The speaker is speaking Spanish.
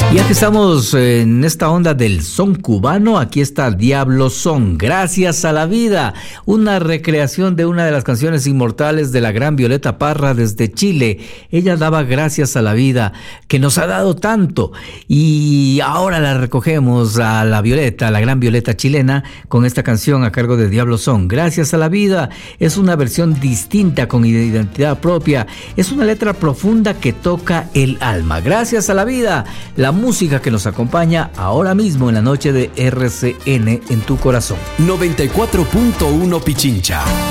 Ya que estamos en esta onda del son cubano, aquí está Diablo Son, Gracias a la Vida, una recreación de una de las canciones inmortales de la gran Violeta Parra desde Chile. Ella daba gracias a la vida que nos ha dado tanto y ahora la recogemos a la Violeta, la gran Violeta chilena, con esta canción a cargo de Diablo Son, Gracias a la Vida. Es una versión distinta con identidad propia, es una letra profunda que toca el alma. Gracias a la vida, la música que nos acompaña ahora mismo en la noche de RCN en tu corazón. 94.1 Pichincha.